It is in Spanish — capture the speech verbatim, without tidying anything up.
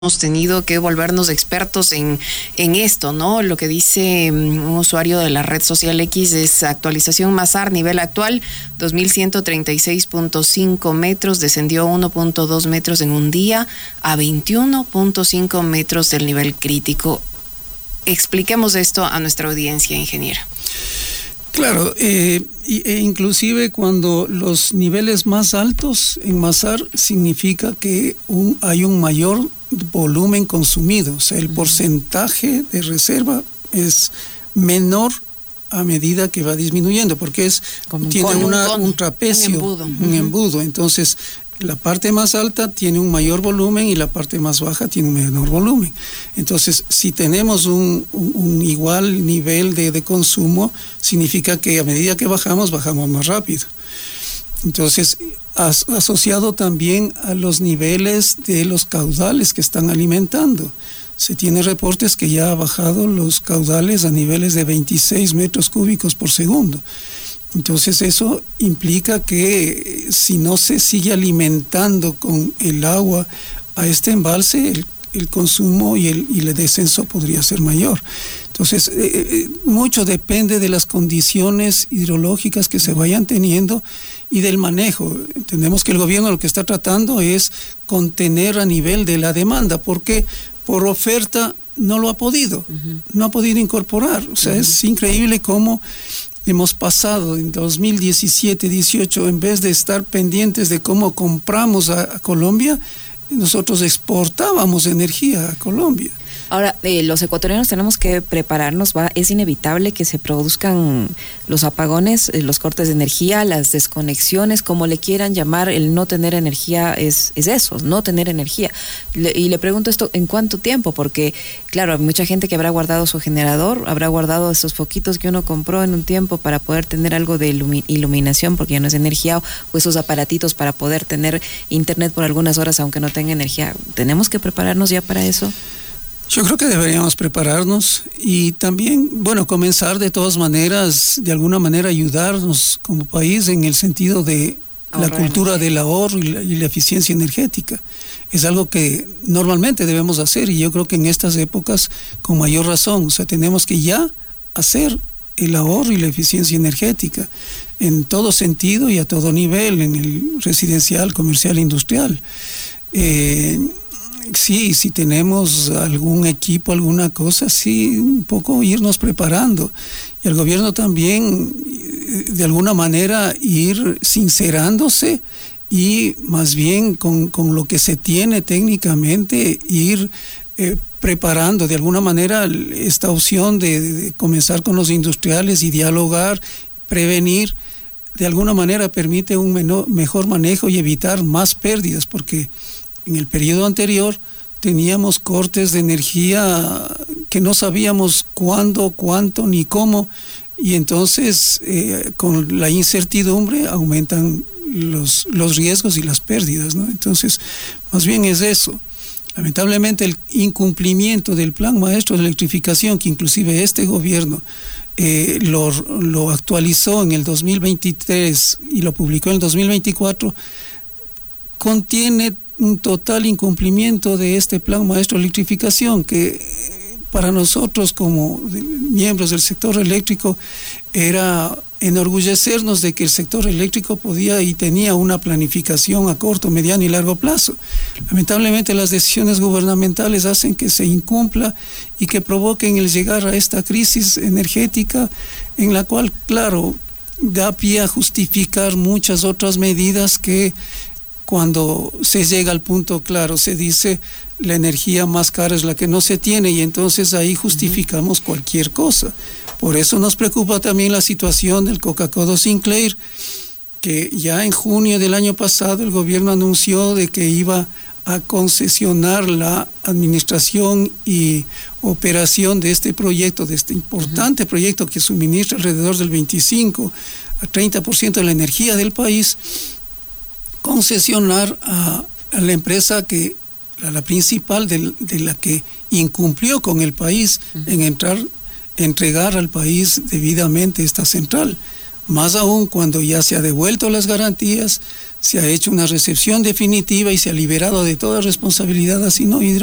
hemos tenido que volvernos expertos en, en esto, ¿no? Lo que dice um, un usuario de la red social X es actualización Masar, nivel actual, dos mil ciento treinta y seis punto cinco metros, descendió uno punto dos metros en un día a veintiuno punto cinco metros del nivel crítico. Expliquemos esto a nuestra audiencia, ingeniera. Claro, eh, e inclusive cuando los niveles más altos en Masar significa que un, hay un mayor volumen consumido, o sea, el uh-huh. porcentaje de reserva es menor a medida que va disminuyendo, porque es Como tiene un, una, un, un trapecio, un embudo. un uh-huh. embudo, entonces la parte más alta tiene un mayor volumen y la parte más baja tiene un menor volumen. Entonces, si tenemos un, un, un igual nivel de, de consumo, significa que a medida que bajamos, bajamos más rápido. Entonces, as, asociado también a los niveles de los caudales que están alimentando. Se tiene reportes que ya ha bajado los caudales a niveles de veintiséis metros cúbicos por segundo. Entonces eso implica que si no se sigue alimentando con el agua a este embalse, el, el consumo y el, y el descenso podría ser mayor. Entonces eh, mucho depende de las condiciones hidrológicas que se vayan teniendo y del manejo. Entendemos que el gobierno lo que está tratando es contener a nivel de la demanda, porque por oferta no lo ha podido, uh-huh. no ha podido incorporar. O sea, uh-huh. es increíble cómo hemos pasado en dos mil diecisiete, dieciocho, en vez de estar pendientes de cómo compramos a, a Colombia, nosotros exportábamos energía a Colombia. Ahora, eh, los ecuatorianos tenemos que prepararnos, va, es inevitable que se produzcan los apagones, eh, los cortes de energía, las desconexiones, como le quieran llamar, el no tener energía es, es eso, no tener energía. Le, y le pregunto esto, ¿en cuánto tiempo? Porque, claro, hay mucha gente que habrá guardado su generador, habrá guardado esos foquitos que uno compró en un tiempo para poder tener algo de ilumi- iluminación, porque ya no es energía, o, o esos aparatitos para poder tener internet por algunas horas, aunque no tenga energía. ¿Tenemos que prepararnos ya para eso? Yo creo que deberíamos prepararnos y también, bueno, comenzar de todas maneras, de alguna manera ayudarnos como país en el sentido de Ahorrar la cultura energía. Del ahorro y la, y la eficiencia energética. Es algo que normalmente debemos hacer y yo creo que en estas épocas con mayor razón, o sea, tenemos que ya hacer el ahorro y la eficiencia energética en todo sentido y a todo nivel, en el residencial, comercial, industrial. Eh, Sí, si tenemos algún equipo, alguna cosa, sí, un poco irnos preparando. Y el gobierno también, de alguna manera, ir sincerándose y más bien con, con lo que se tiene técnicamente, ir eh, preparando de alguna manera esta opción de, de comenzar con los industriales y dialogar, prevenir. De alguna manera permite un menor, mejor manejo y evitar más pérdidas, porque en el periodo anterior teníamos cortes de energía que no sabíamos cuándo, cuánto ni cómo, y entonces eh, con la incertidumbre aumentan los, los riesgos y las pérdidas, ¿no? Entonces, más bien es eso. Lamentablemente el incumplimiento del Plan Maestro de Electrificación, que inclusive este gobierno eh, lo, lo actualizó en el dos mil veintitrés y lo publicó en el dos mil veinticuatro, contiene un total incumplimiento de este Plan Maestro de Electrificación, que para nosotros como miembros del sector eléctrico era enorgullecernos de que el sector eléctrico podía y tenía una planificación a corto, mediano y largo plazo. Lamentablemente las decisiones gubernamentales hacen que se incumpla y que provoquen el llegar a esta crisis energética en la cual, claro, da pie a justificar muchas otras medidas que cuando se llega al punto claro, se dice la energía más cara es la que no se tiene y entonces ahí justificamos uh-huh. cualquier cosa. Por eso nos preocupa también la situación del Coca-Cola Sinclair, que ya en junio del año pasado el gobierno anunció de que iba a concesionar la administración y operación de este proyecto, de este importante uh-huh. proyecto que suministra alrededor del veinticinco a treinta por ciento de la energía del país, concesionar a, a la empresa que a la principal de, de la que incumplió con el país uh-huh. en entrar, entregar al país debidamente esta central. Más aún cuando ya se ha devuelto las garantías, se ha hecho una recepción definitiva y se ha liberado de toda responsabilidad a Sinohydro.